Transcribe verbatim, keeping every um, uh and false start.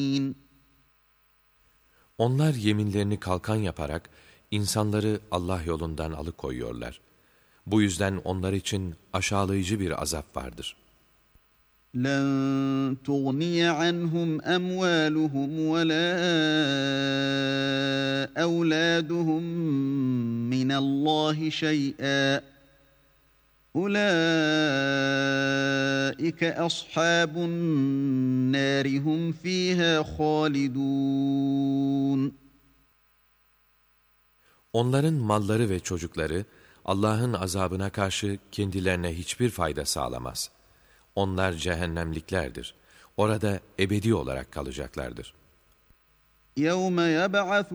Onlar yeminlerini kalkan yaparak insanları Allah yolundan alıkoyuyorlar. Bu yüzden onlar için aşağılayıcı bir azap vardır. لَنْ تُغْنِيَ عَنْهُمْ أَمْوَالُهُمْ وَلَا أَوْلَادُهُمْ مِنَ اللّٰهِ شَيْئًا أُولَٰئِكَ أَصْحَابُ النَّارِ هُمْ فِيهَا خَالِدُونَ. Onların malları ve çocukları Allah'ın azabına karşı kendilerine hiçbir fayda sağlamaz. Onlar cehennemliklerdir. Orada ebedi olarak kalacaklardır. يَوْمَ يَبْعَثُ